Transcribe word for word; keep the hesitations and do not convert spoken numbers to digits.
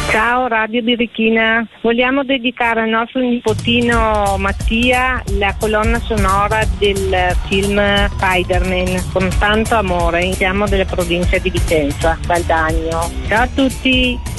Ciao Radio Birichina, vogliamo dedicare al nostro nipotino Mattia la colonna sonora del film Spider-Man con tanto amore. Siamo delle province di Vicenza, Valdagno. Ciao a tutti!